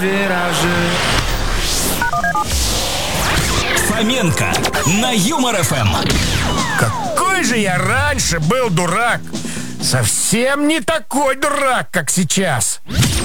Виражи. Фоменко на Юмор ФМ. Какой же я раньше был дурак! Совсем не такой дурак, как сейчас.